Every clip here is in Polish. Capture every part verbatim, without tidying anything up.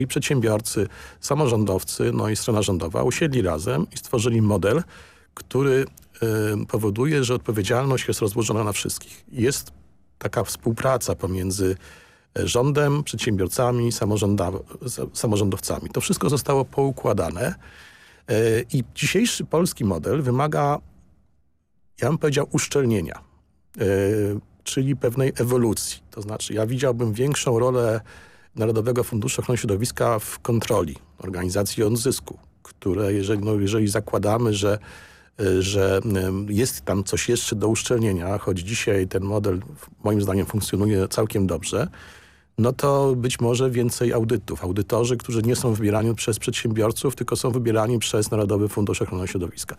I przedsiębiorcy, samorządowcy, no i strona rządowa usiedli razem i stworzyli model, który y, powoduje, że odpowiedzialność jest rozłożona na wszystkich. Jest taka współpraca pomiędzy rządem, przedsiębiorcami, samorząda, samorządowcami. To wszystko zostało poukładane y, i dzisiejszy polski model wymaga, ja bym powiedział, uszczelnienia, y, czyli pewnej ewolucji. To znaczy ja widziałbym większą rolę Narodowego Funduszu Ochrony Środowiska w kontroli organizacji odzysku, które jeżeli, no, jeżeli zakładamy, że, że jest tam coś jeszcze do uszczelnienia, choć dzisiaj ten model moim zdaniem funkcjonuje całkiem dobrze, no to być może więcej audytów. Audytorzy, którzy nie są wybierani przez przedsiębiorców, tylko są wybierani przez Narodowy Fundusz Ochrony Środowiska.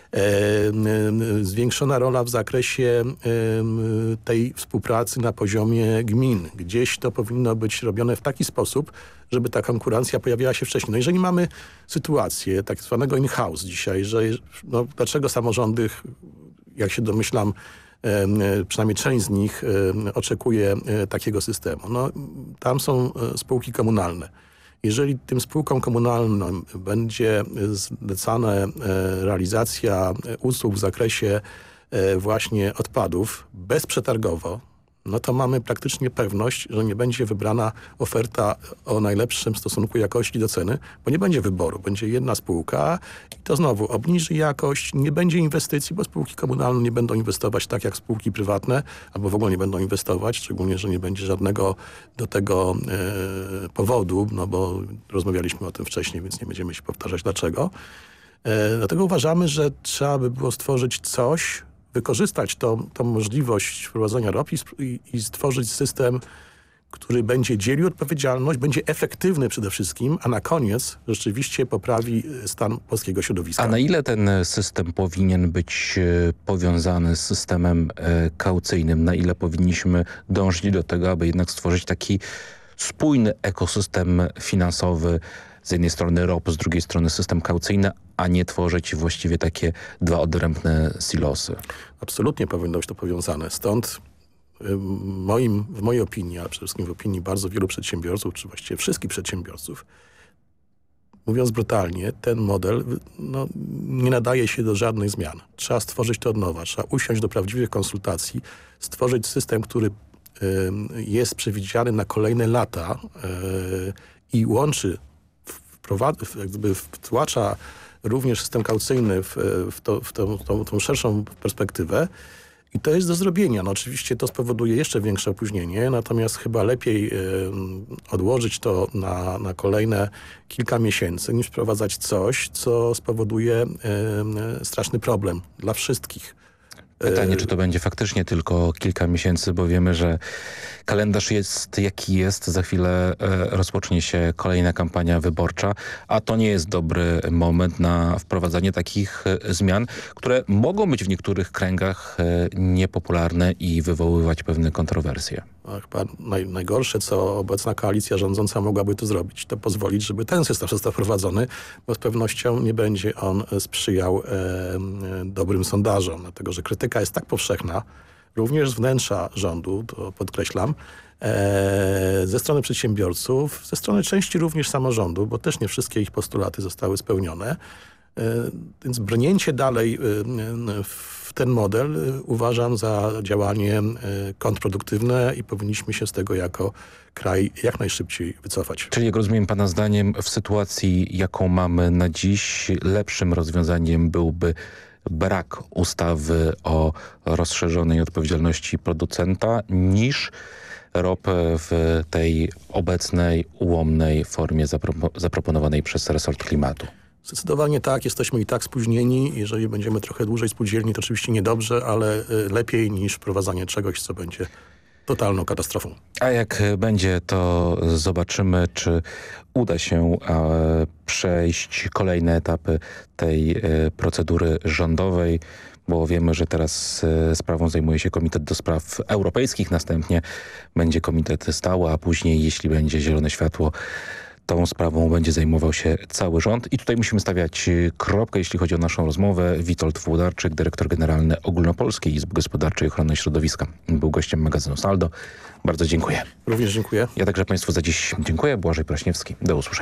Zwiększona rola w zakresie tej współpracy na poziomie gmin. Gdzieś to powinno być robione w taki sposób, żeby ta konkurencja pojawiała się wcześniej. No jeżeli mamy sytuację tak zwanego in-house dzisiaj, że no, dlaczego samorządy, jak się domyślam, przynajmniej część z nich oczekuje takiego systemu. No, tam są spółki komunalne. Jeżeli tym spółkom komunalnym będzie zlecana realizacja usług w zakresie właśnie odpadów bezprzetargowo, no to mamy praktycznie pewność, że nie będzie wybrana oferta o najlepszym stosunku jakości do ceny, bo nie będzie wyboru. Będzie jedna spółka i to znowu obniży jakość, nie będzie inwestycji, bo spółki komunalne nie będą inwestować tak jak spółki prywatne, albo w ogóle nie będą inwestować, szczególnie, że nie będzie żadnego do tego e, powodu, no bo rozmawialiśmy o tym wcześniej, więc nie będziemy się powtarzać dlaczego. E, dlatego uważamy, że trzeba by było stworzyć coś, wykorzystać tą, tą możliwość wprowadzenia R O P i, i stworzyć system, który będzie dzielił odpowiedzialność, będzie efektywny przede wszystkim, a na koniec rzeczywiście poprawi stan polskiego środowiska. A na ile ten system powinien być powiązany z systemem kaucyjnym? Na ile powinniśmy dążyć do tego, aby jednak stworzyć taki spójny ekosystem finansowy, z jednej strony R O P, z drugiej strony system kaucyjny, a nie tworzyć właściwie takie dwa odrębne silosy? Absolutnie powinno być to powiązane. Stąd w, moim, w mojej opinii, ale przede wszystkim w opinii bardzo wielu przedsiębiorców, czy właściwie wszystkich przedsiębiorców, mówiąc brutalnie, ten model no, nie nadaje się do żadnych zmian. Trzeba stworzyć to od nowa, trzeba usiąść do prawdziwych konsultacji, stworzyć system, który y, jest przewidziany na kolejne lata y, i łączy, jakby wtłacza również system kaucyjny w, w, to, w tą, tą, tą szerszą perspektywę i to jest do zrobienia. No oczywiście to spowoduje jeszcze większe opóźnienie, natomiast chyba lepiej y, odłożyć to na, na kolejne kilka miesięcy, niż wprowadzać coś, co spowoduje y, straszny problem dla wszystkich. Pytanie, czy to będzie faktycznie tylko kilka miesięcy, bo wiemy, że kalendarz jest jaki jest. Za chwilę rozpocznie się kolejna kampania wyborcza, a to nie jest dobry moment na wprowadzanie takich zmian, które mogą być w niektórych kręgach niepopularne i wywoływać pewne kontrowersje. No, chyba naj, najgorsze, co obecna koalicja rządząca mogłaby tu zrobić, to pozwolić, żeby ten system został wprowadzony, bo z pewnością nie będzie on sprzyjał e, dobrym sondażom, dlatego że krytyka jest tak powszechna, również z wnętrza rządu, to podkreślam, e, ze strony przedsiębiorców, ze strony części również samorządu, bo też nie wszystkie ich postulaty zostały spełnione. E, więc brnięcie dalej e, w ten model uważam za działanie kontrproduktywne i powinniśmy się z tego jako kraj jak najszybciej wycofać. Czyli jak rozumiem pana zdaniem, w sytuacji jaką mamy na dziś, lepszym rozwiązaniem byłby brak ustawy o rozszerzonej odpowiedzialności producenta niż R O P w tej obecnej, ułomnej formie zapro- zaproponowanej przez resort klimatu. Zdecydowanie tak, jesteśmy i tak spóźnieni. Jeżeli będziemy trochę dłużej spóźnieni, to oczywiście niedobrze, ale lepiej niż wprowadzanie czegoś, co będzie totalną katastrofą. A jak będzie, to zobaczymy, czy uda się e, przejść kolejne etapy tej e, procedury rządowej, bo wiemy, że teraz e, sprawą zajmuje się Komitet do Spraw Europejskich, następnie będzie Komitet Stały, a później, jeśli będzie zielone światło, Tą sprawą będzie zajmował się cały rząd. I tutaj musimy stawiać kropkę, jeśli chodzi o naszą rozmowę. Witold Włodarczyk, dyrektor generalny Ogólnopolskiej Izby Gospodarczej Ochrony Środowiska, był gościem magazynu Saldo. Bardzo dziękuję. Również dziękuję. Ja także Państwu za dziś dziękuję. Błażej Prośniewski. Do usłyszenia.